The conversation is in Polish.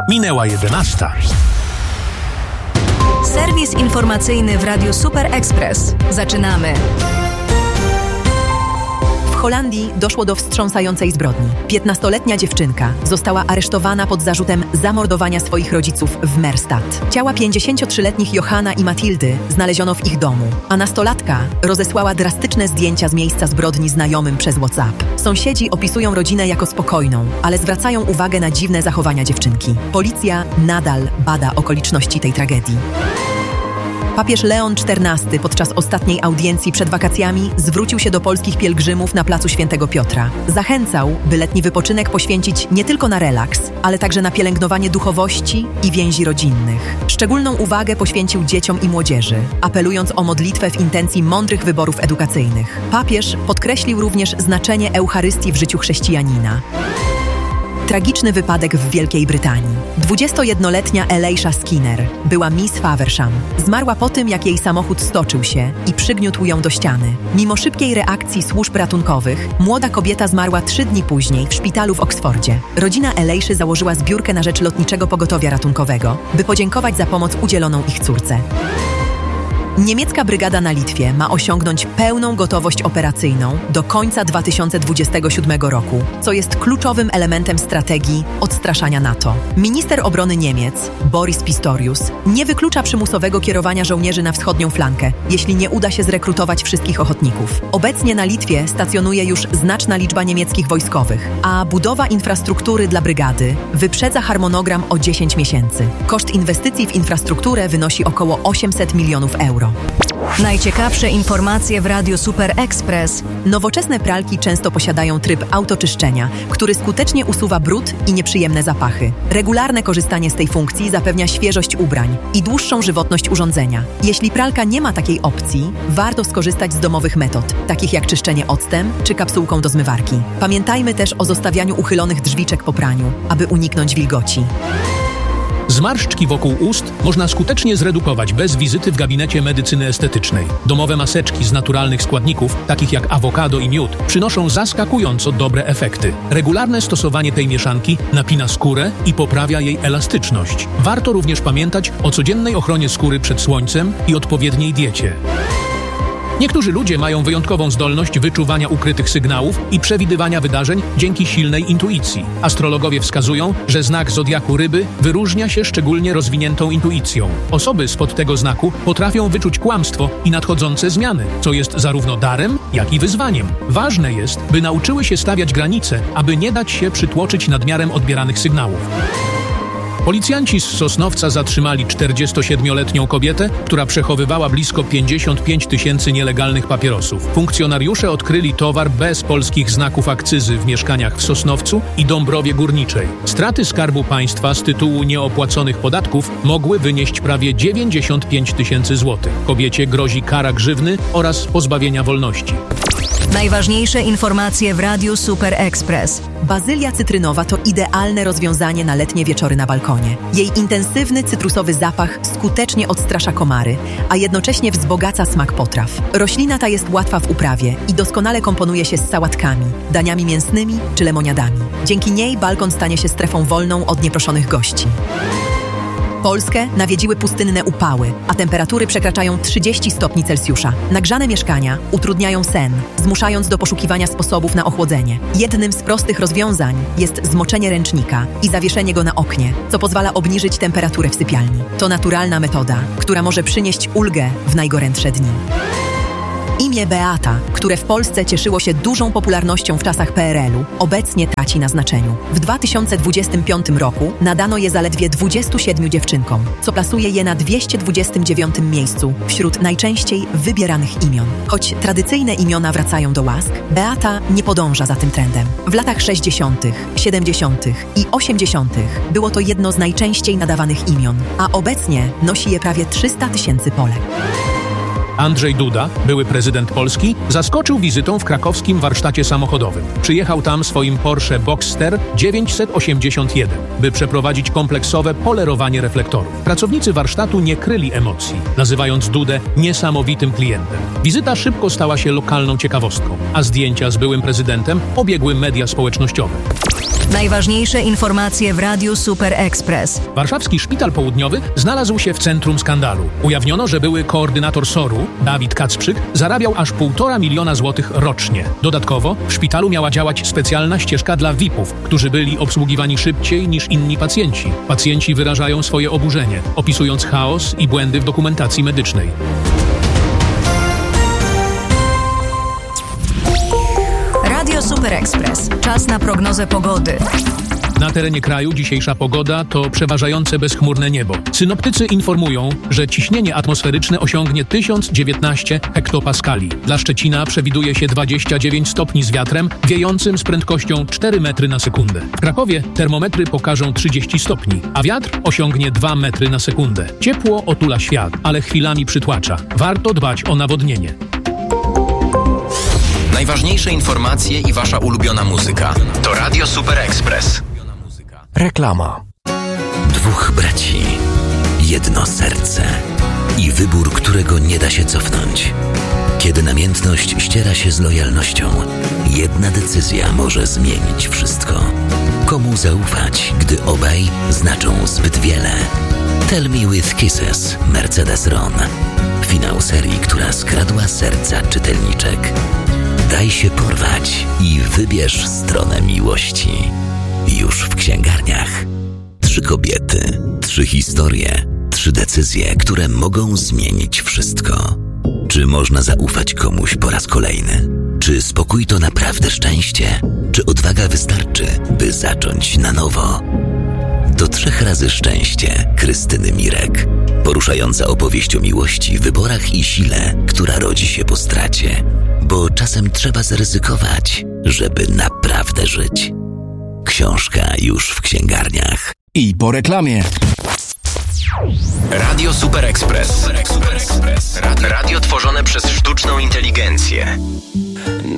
Minęła 11. Serwis informacyjny w Radiu Super Express. Zaczynamy. W Holandii doszło do wstrząsającej zbrodni. 15-letnia dziewczynka została aresztowana pod zarzutem zamordowania swoich rodziców w Meerstad. Ciała 53-letnich Johanna i Matildy znaleziono w ich domu, a nastolatka rozesłała drastyczne zdjęcia z miejsca zbrodni znajomym przez WhatsApp. Sąsiedzi opisują rodzinę jako spokojną, ale zwracają uwagę na dziwne zachowania dziewczynki. Policja nadal bada okoliczności tej tragedii. Papież Leon XIV podczas ostatniej audiencji przed wakacjami zwrócił się do polskich pielgrzymów na placu Świętego Piotra. Zachęcał, by letni wypoczynek poświęcić nie tylko na relaks, ale także na pielęgnowanie duchowości i więzi rodzinnych. Szczególną uwagę poświęcił dzieciom i młodzieży, apelując o modlitwę w intencji mądrych wyborów edukacyjnych. Papież podkreślił również znaczenie Eucharystii w życiu chrześcijanina. Tragiczny wypadek w Wielkiej Brytanii. 21-letnia Elisha Skinner była Miss Faversham. Zmarła po tym, jak jej samochód stoczył się i przygniótł ją do ściany. Mimo szybkiej reakcji służb ratunkowych, młoda kobieta zmarła 3 dni później w szpitalu w Oksfordzie. Rodzina Eliszy założyła zbiórkę na rzecz Lotniczego Pogotowia Ratunkowego, by podziękować za pomoc udzieloną ich córce. Niemiecka brygada na Litwie ma osiągnąć pełną gotowość operacyjną do końca 2027 roku, co jest kluczowym elementem strategii odstraszania NATO. Minister obrony Niemiec, Boris Pistorius, nie wyklucza przymusowego kierowania żołnierzy na wschodnią flankę, jeśli nie uda się zrekrutować wszystkich ochotników. Obecnie na Litwie stacjonuje już znaczna liczba niemieckich wojskowych, a budowa infrastruktury dla brygady wyprzedza harmonogram o 10 miesięcy. Koszt inwestycji w infrastrukturę wynosi około 800 milionów euro. Najciekawsze informacje w Radiu Super Express. Nowoczesne pralki często posiadają tryb autoczyszczenia, który skutecznie usuwa brud i nieprzyjemne zapachy. Regularne korzystanie z tej funkcji zapewnia świeżość ubrań i dłuższą żywotność urządzenia. Jeśli pralka nie ma takiej opcji, warto skorzystać z domowych metod, takich jak czyszczenie octem czy kapsułką do zmywarki. Pamiętajmy też o zostawianiu uchylonych drzwiczek po praniu, aby uniknąć wilgoci. Zmarszczki wokół ust można skutecznie zredukować bez wizyty w gabinecie medycyny estetycznej. Domowe maseczki z naturalnych składników, takich jak awokado i miód, przynoszą zaskakująco dobre efekty. Regularne stosowanie tej mieszanki napina skórę i poprawia jej elastyczność. Warto również pamiętać o codziennej ochronie skóry przed słońcem i odpowiedniej diecie. Niektórzy ludzie mają wyjątkową zdolność wyczuwania ukrytych sygnałów i przewidywania wydarzeń dzięki silnej intuicji. Astrologowie wskazują, że znak zodiaku Ryby wyróżnia się szczególnie rozwiniętą intuicją. Osoby spod tego znaku potrafią wyczuć kłamstwo i nadchodzące zmiany, co jest zarówno darem, jak i wyzwaniem. Ważne jest, by nauczyły się stawiać granice, aby nie dać się przytłoczyć nadmiarem odbieranych sygnałów. Policjanci z Sosnowca zatrzymali 47-letnią kobietę, która przechowywała blisko 55 000 nielegalnych papierosów. Funkcjonariusze odkryli towar bez polskich znaków akcyzy w mieszkaniach w Sosnowcu i Dąbrowie Górniczej. Straty Skarbu Państwa z tytułu nieopłaconych podatków mogły wynieść prawie 95 000 złotych. Kobiecie grozi kara grzywny oraz pozbawienia wolności. Najważniejsze informacje w Radiu Super Express. Bazylia cytrynowa to idealne rozwiązanie na letnie wieczory na balkonie. Jej intensywny cytrusowy zapach skutecznie odstrasza komary, a jednocześnie wzbogaca smak potraw. Roślina ta jest łatwa w uprawie i doskonale komponuje się z sałatkami, daniami mięsnymi czy lemoniadami. Dzięki niej balkon stanie się strefą wolną od nieproszonych gości. Polskę nawiedziły pustynne upały, a temperatury przekraczają 30 stopni Celsjusza. Nagrzane mieszkania utrudniają sen, zmuszając do poszukiwania sposobów na ochłodzenie. Jednym z prostych rozwiązań jest zmoczenie ręcznika i zawieszenie go na oknie, co pozwala obniżyć temperaturę w sypialni. To naturalna metoda, która może przynieść ulgę w najgorętsze dni. Imię Beata, które w Polsce cieszyło się dużą popularnością w czasach PRL-u, obecnie traci na znaczeniu. W 2025 roku nadano je zaledwie 27 dziewczynkom, co plasuje je na 229 miejscu wśród najczęściej wybieranych imion. Choć tradycyjne imiona wracają do łask, Beata nie podąża za tym trendem. W latach 60., 70. i 80. było to jedno z najczęściej nadawanych imion, a obecnie nosi je prawie 300 000 Polek. Andrzej Duda, były prezydent Polski, zaskoczył wizytą w krakowskim warsztacie samochodowym. Przyjechał tam swoim Porsche Boxster 981, by przeprowadzić kompleksowe polerowanie reflektorów. Pracownicy warsztatu nie kryli emocji, nazywając Dudę niesamowitym klientem. Wizyta szybko stała się lokalną ciekawostką, a zdjęcia z byłym prezydentem obiegły media społecznościowe. Najważniejsze informacje w Radiu Super Express. Warszawski Szpital Południowy znalazł się w centrum skandalu. Ujawniono, że były koordynator SOR-u, Dawid Kacprzyk, zarabiał aż 1,5 miliona złotych rocznie. Dodatkowo w szpitalu miała działać specjalna ścieżka dla VIP-ów, którzy byli obsługiwani szybciej niż inni pacjenci. Pacjenci wyrażają swoje oburzenie, opisując chaos i błędy w dokumentacji medycznej. Radio Super Express. Czas na prognozę pogody. Na terenie kraju dzisiejsza pogoda to przeważające bezchmurne niebo. Synoptycy informują, że ciśnienie atmosferyczne osiągnie 1019 hektopaskali. Dla Szczecina przewiduje się 29 stopni z wiatrem wiejącym z prędkością 4 metry na sekundę. W Krakowie termometry pokażą 30 stopni, a wiatr osiągnie 2 metry na sekundę. Ciepło otula świat, ale chwilami przytłacza. Warto dbać o nawodnienie. Najważniejsze informacje i wasza ulubiona muzyka. To Radio Super Express. Reklama. Dwóch braci, jedno serce i wybór, którego nie da się cofnąć. Kiedy namiętność ściera się z lojalnością, jedna decyzja może zmienić wszystko. Komu zaufać, gdy obaj znaczą zbyt wiele? Tell Me With Kisses, Mercedes Ron. Finał serii, która skradła serca czytelniczek. Daj się porwać i wybierz stronę miłości. Już w księgarniach. 3 kobiety, 3 historie, 3 decyzje, które mogą zmienić wszystko. Czy można zaufać komuś po raz kolejny? Czy spokój to naprawdę szczęście? Czy odwaga wystarczy, by zacząć na nowo? Do 3 razy szczęście Krystyny Mirek. Poruszająca opowieść o miłości, wyborach i sile, która rodzi się po stracie. Bo czasem trzeba zaryzykować, żeby naprawdę żyć. Książka już w księgarniach. I po reklamie. Radio Super Express. Radio tworzone przez sztuczną inteligencję.